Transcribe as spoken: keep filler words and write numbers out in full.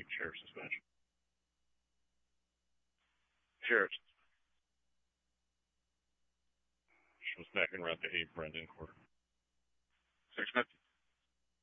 Sheriff suspension. Sheriff. Schmesnacken around the eight Brendan Quarter. six fifty.